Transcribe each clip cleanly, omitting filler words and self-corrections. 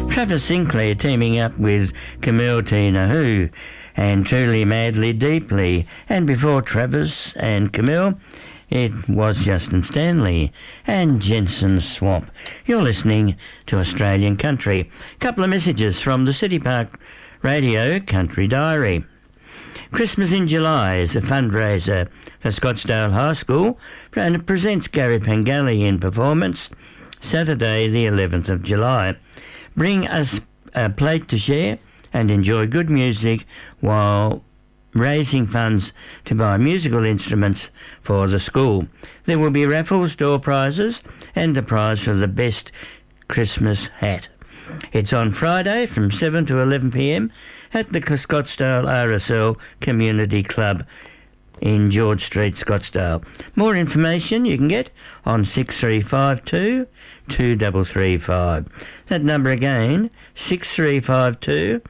Travis Sinclair teaming up with Camille Tina Who and Truly Madly Deeply. And before Travis and Camille, it was Justin Stanley and Jensen Swamp. You're listening to Australian Country. Couple of messages from the City Park Radio Country Diary. Christmas in July is a fundraiser for Scottsdale High School and it presents Gary Pangali in performance Saturday the 11th of July. Bring us a plate to share and enjoy good music while raising funds to buy musical instruments for the school. There will be raffles, door prizes and the prize for the best Christmas hat. It's on Friday from 7 to 11 p.m. at the Scottsdale RSL Community Club in George Street, Scottsdale. More information you can get on 6352 2335. That number again, 6352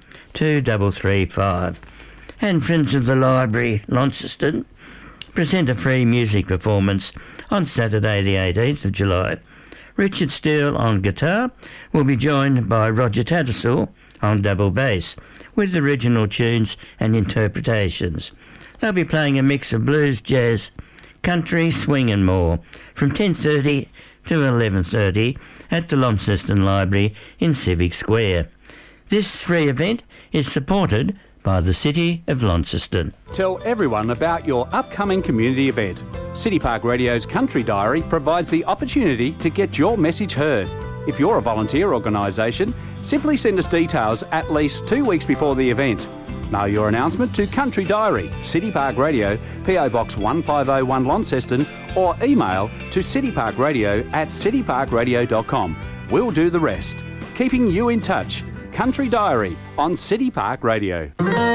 2335. And Friends of the Library, Launceston, present a free music performance on Saturday the 18th of July. Richard Steele on guitar will be joined by Roger Tattersall on double bass with original tunes and interpretations. They'll be playing a mix of blues, jazz, country, swing and more from 10:30 to 11:30 at the Launceston Library in Civic Square. This free event is supported by the City of Launceston. Tell everyone about your upcoming community event. City Park Radio's Country Diary provides the opportunity to get your message heard. If you're a volunteer organisation, simply send us details at least 2 weeks before the event. Mail your announcement to Country Diary, City Park Radio, PO Box 1501 Launceston, or email to cityparkradio@cityparkradio.com. We'll do the rest. Keeping you in touch. Country Diary on City Park Radio.